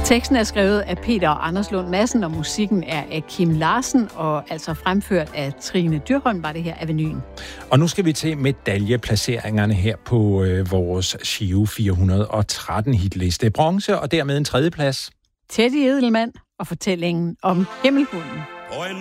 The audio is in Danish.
Teksten er skrevet af Peter og Anders Lund Madsen, og musikken er af Kim Larsen, og altså fremført af Trine Dyrholm, var det her Avenyen. Og nu skal vi til medaljeplaceringerne her på vores Giro 413 hitliste. Bronze og dermed en tredjeplads. Teddy Edelmann og fortællingen om Himmelhunden. På en